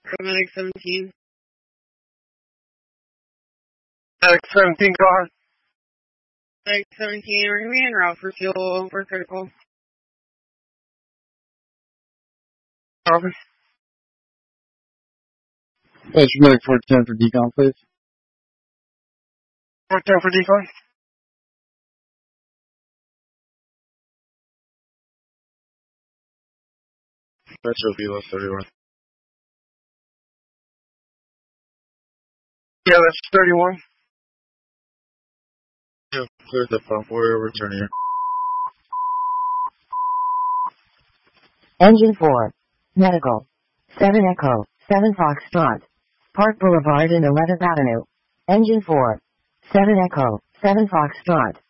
Medic 17. Medic 17, go ahead. Medic 17, we're going to be en route for fuel for critical. Copy. That's Medic 410 for decon, please. 410 for decon. Metro Velo 31. Yeah, that's 31. Yeah, cleared the pump. We're returning here. Engine 4. Medical. 7 Echo. 7 Foxtrot. Park Boulevard and 11th Avenue. Engine 4. 7 Echo. 7 Foxtrot.